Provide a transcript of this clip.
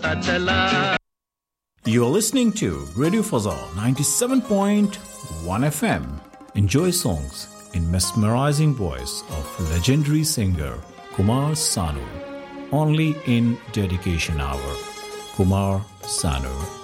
You are listening to Radio Fazal 97.1 FM. Enjoy songs in mesmerizing voice of legendary singer Kumar Sanu. Only in Dedication Hour. Kumar Sanu.